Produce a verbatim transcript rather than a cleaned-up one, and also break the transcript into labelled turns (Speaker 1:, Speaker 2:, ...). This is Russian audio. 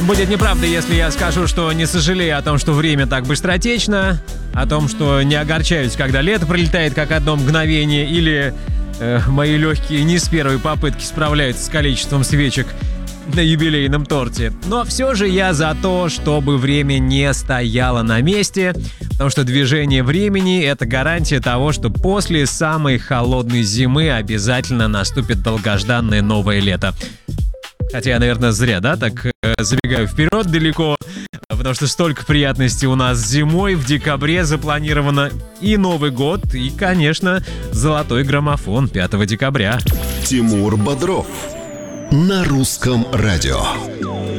Speaker 1: Будет неправда, если я скажу, что не сожалею о том, что время так быстротечно, о том, что не огорчаюсь, когда лето пролетает как одно мгновение, или э, мои легкие не с первой попытки справляются с количеством свечек на юбилейном торте. Но все же я за то, чтобы время не стояло на месте, потому что движение времени — это гарантия того, что после самой холодной зимы обязательно наступит долгожданное новое лето. Хотя я, наверное, зря, да, так э, забегаю вперед далеко, потому что столько приятностей у нас зимой, в декабре запланировано и Новый год, и, конечно, золотой граммофон пятого декабря.
Speaker 2: Тимур Бодров на Русском радио.